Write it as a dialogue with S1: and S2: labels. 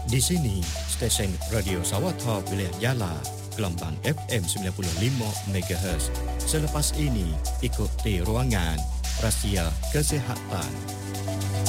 S1: Di sini, stesen Radio Sawatha wilayah Yala, gelombang FM 95 MHz. Selepas ini, ikuti ruangan Rahsia Kesihatan.